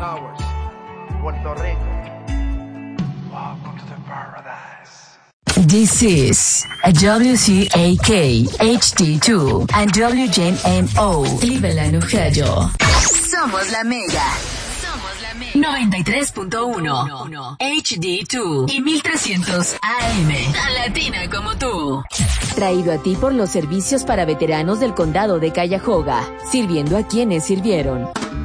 Towers, Puerto Rico. Welcome to the paradise. This is a WCAK HD2 and WJMO Cleveland, Ohio. Somos la Mega. 93.1 HD2 y 1300 AM. Tan latina como tú. Traído a ti por los servicios para veteranos del condado de Cuyahoga, sirviendo a quienes sirvieron.